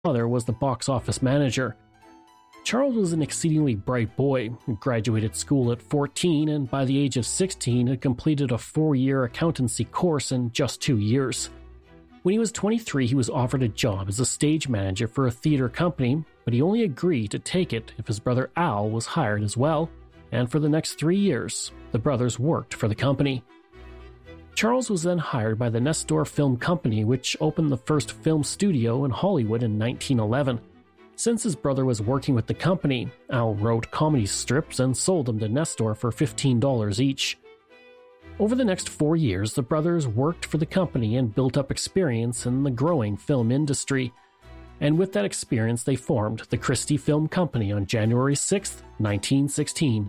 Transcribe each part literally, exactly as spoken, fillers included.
father was the box office manager. Charles was an exceedingly bright boy who graduated school at fourteen and by the age of sixteen had completed a four-year accountancy course in just two years. When he was twenty-three, he was offered a job as a stage manager for a theater company, but he only agreed to take it if his brother Al was hired as well, and for the next three years, the brothers worked for the company. Charles was then hired by the Nestor Film Company, which opened the first film studio in Hollywood in nineteen eleven. Since his brother was working with the company, Al wrote comedy strips and sold them to Nestor for fifteen dollars each. Over the next four years, the brothers worked for the company and built up experience in the growing film industry. And with that experience, they formed the Christie Film Company on January sixth, nineteen sixteen.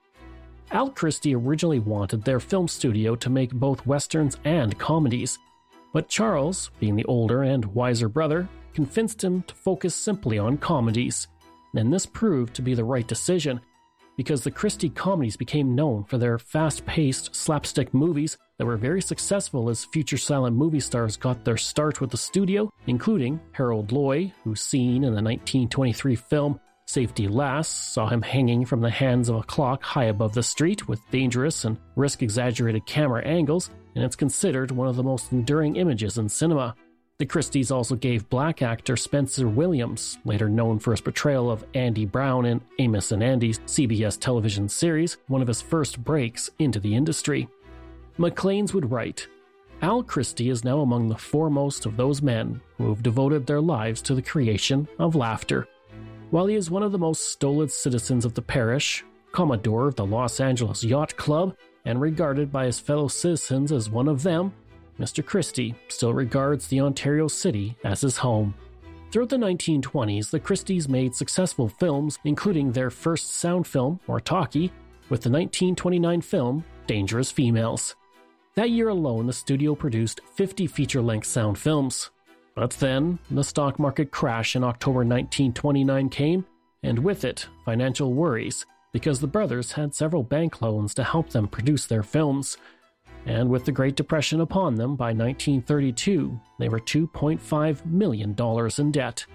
Al Christie originally wanted their film studio to make both westerns and comedies, but Charles, being the older and wiser brother, convinced him to focus simply on comedies, and this proved to be the right decision, because the Christie comedies became known for their fast-paced slapstick movies that were very successful as future silent movie stars got their start with the studio, including Harold Lloyd, whose scene in the nineteen twenty-three film Safety Last saw him hanging from the hands of a clock high above the street with dangerous and risk-exaggerated camera angles, and it's considered one of the most enduring images in cinema. The Christies also gave black actor Spencer Williams, later known for his portrayal of Andy Brown in Amos and Andy's C B S television series, one of his first breaks into the industry. Maclean's would write, Al Christie is now among the foremost of those men who have devoted their lives to the creation of laughter. While he is one of the most stolid citizens of the parish, Commodore of the Los Angeles Yacht Club, and regarded by his fellow citizens as one of them, Mister Christie still regards the Ontario city as his home. Throughout the nineteen twenties, the Christies made successful films, including their first sound film, or talkie, with the nineteen twenty-nine film Dangerous Females. That year alone, the studio produced fifty feature-length sound films. But then, the stock market crash in October nineteen twenty-nine came, and with it, financial worries, because the brothers had several bank loans to help them produce their films. And with the Great Depression upon them by nineteen thirty-two, they were two point five million dollars in debt.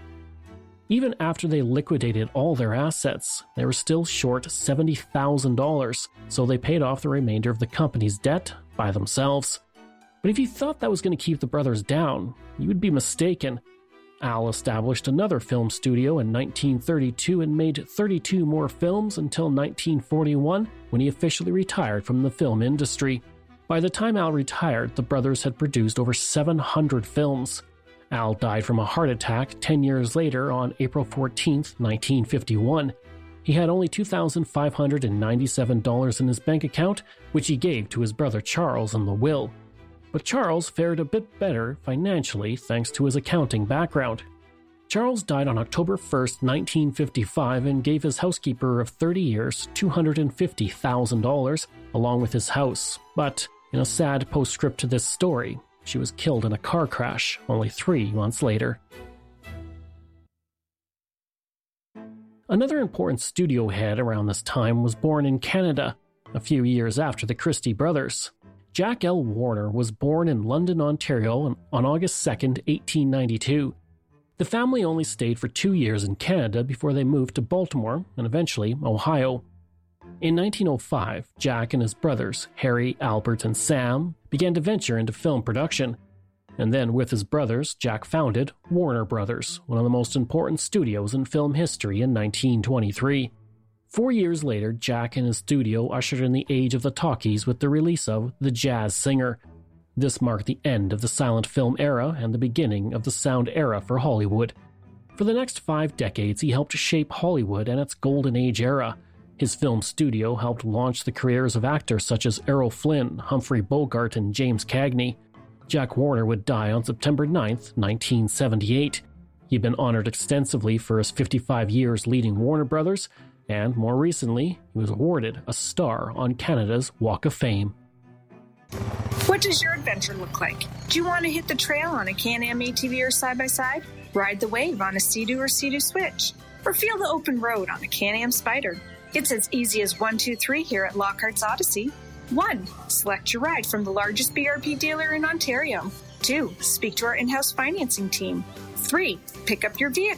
Even after they liquidated all their assets, they were still short seventy thousand dollars, so they paid off the remainder of the company's debt by themselves. But if you thought that was going to keep the brothers down, you would be mistaken. Al established another film studio in nineteen thirty-two and made thirty-two more films until nineteen forty-one, when he officially retired from the film industry. By the time Al retired, the brothers had produced over seven hundred films. Al died from a heart attack ten years later on April fourteenth, nineteen fifty-one. He had only two thousand five hundred ninety-seven dollars in his bank account, which he gave to his brother Charles in the will. But Charles fared a bit better financially thanks to his accounting background. Charles died on October first, nineteen fifty-five, and gave his housekeeper of thirty years two hundred fifty thousand dollars, along with his house. But in a sad postscript to this story, she was killed in a car crash only three months later. Another important studio head around this time was born in Canada, a few years after the Christie brothers. Jack L. Warner was born in London, Ontario on August second, eighteen ninety-two. The family only stayed for two years in Canada before they moved to Baltimore and eventually Ohio. In nineteen oh five, Jack and his brothers, Harry, Albert, and Sam, began to venture into film production. And then with his brothers, Jack founded Warner Brothers, one of the most important studios in film history in nineteen twenty-three. Four years later, Jack and his studio ushered in the age of the talkies with the release of The Jazz Singer. This marked the end of the silent film era and the beginning of the sound era for Hollywood. For the next five decades, he helped shape Hollywood and its golden age era. His film studio helped launch the careers of actors such as Errol Flynn, Humphrey Bogart, and James Cagney. Jack Warner would die on September ninth, nineteen seventy-eight. He had been honored extensively for his fifty-five years leading Warner Brothers, and more recently, he was awarded a star on Canada's Walk of Fame. What does your adventure look like? Do you want to hit the trail on a Can-Am A T V or side-by-side? Ride the wave on a Sea-Doo or Sea-Doo Switch? Or feel the open road on a Can-Am Spyder? It's as easy as one, two, three here at Lockhart's Odyssey. one. Select your ride from the largest B R P dealer in Ontario. Two, speak to our in-house financing team. Three, pick up your vehicle